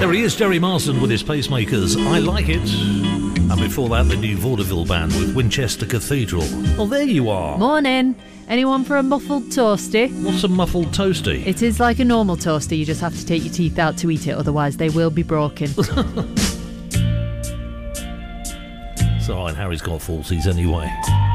There he is, Jerry Marsden with his Pacemakers. I Like It. And before that, the new Vaudeville Band with Winchester Cathedral. Oh, there you are. Morning. Anyone for a muffled toasty? What's a muffled toasty? It is like a normal toasty. You just have to take your teeth out to eat it, otherwise they will be broken. It's all right, Harry's got falsies anyway.